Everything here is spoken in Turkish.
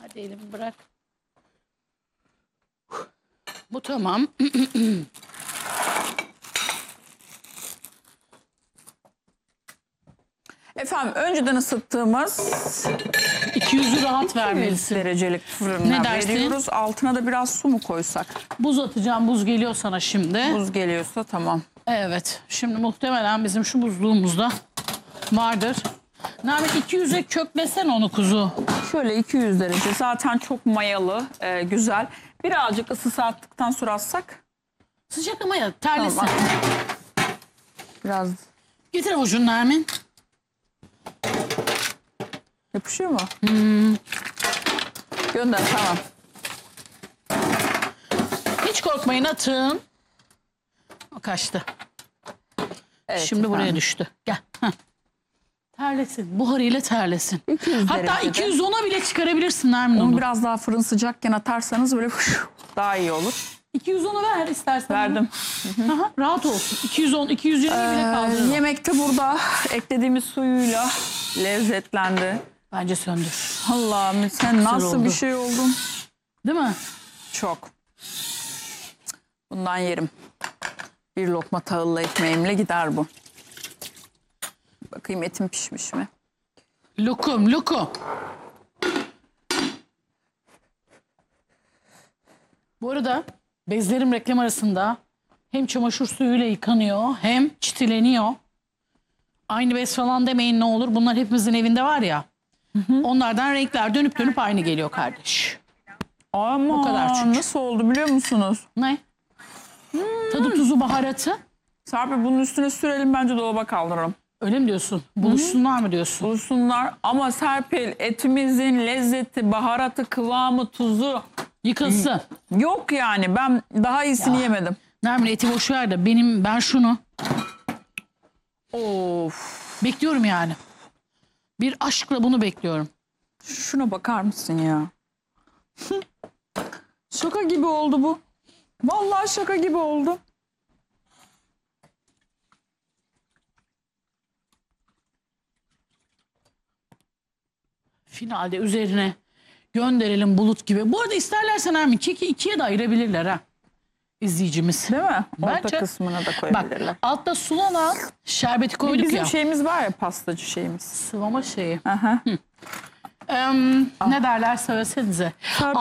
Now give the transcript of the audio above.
Hadi elimi bırak. Bu tamam. Efendim önceden ısıttığımız 200'ü rahat 100 vermelisin. derecelik fırına Ne dersin? veriyoruz. Altına da biraz su mu koysak? Buz atacağım. Buz geliyor sana şimdi. Buz geliyorsa tamam. Evet. Şimdi muhtemelen bizim şu buzluğumuzda vardır. Nermin 200'e köklesen onu kuzu. Şöyle 200 derece. Zaten çok mayalı, güzel. Birazcık ısı attıktan sonra atsak. Sıcak ama ya terlesin. Tamam. Biraz Getir avucunu Nermin. yapışıyor mu? Gönder tamam. Hiç korkmayın, atın. O kaçtı. Evet, Şimdi buraya efendim. düştü. Gel. Heh. Terlesin. Buharıyla terlesin. 200 Hatta derecede. 210'a bile çıkarabilirsin Nermin Onu onu. biraz daha fırın sıcakken atarsanız böyle daha iyi olur. 210'u ver istersen. Verdim. Aha, rahat olsun. 210, 220'yi bile kaldırırım. Yemek de burada eklediğimiz suyuyla lezzetlendi. Bence söndür. Allah'ım sen nasıl oldu. bir şey oldun? Değil mi? Çok. Bundan yerim. Bir lokma tahıllı ekmeğimle gider bu. Bakayım etim pişmiş mi? Lokum, lokum. Bu arada bezlerim reklam arasında hem çamaşır suyuyla yıkanıyor hem çitileniyor. Aynı bez falan demeyin ne olur. Bunlar hepimizin evinde var ya. Onlardan renkler dönüp dönüp aynı geliyor kardeş. Ama O kadar çünkü. nasıl oldu biliyor musunuz? Ne? Tadı tuzu baharatı. Serpil bunun üstüne sürelim bence dolaba kaldıralım. Öyle mi diyorsun? Buluşsunlar mı diyorsun? Bulsunlar ama Serpil etimizin lezzeti, baharatı, kıvamı, tuzu Yıkılsın. yok yani. Ben daha iyisini yemedim. Nermin eti boş ver de ben şunu Of. bekliyorum yani. Bir aşkla bunu bekliyorum. Şuna bakar mısın ya? Şaka gibi oldu bu. Vallahi şaka gibi oldu. Finalde üzerine gönderelim bulut gibi. Bu arada isterlerse Nermin keki ikiye de ayırabilirler ha. İzleyicimiz. Değil mi? Orta Bence- kısmına da Bak koyabilirler. altta sulana şerbeti koyduk Bizim ya. şeyimiz var ya pastacı şeyimiz. Sıvama şeyi. Aha. Ne derler söylesenize.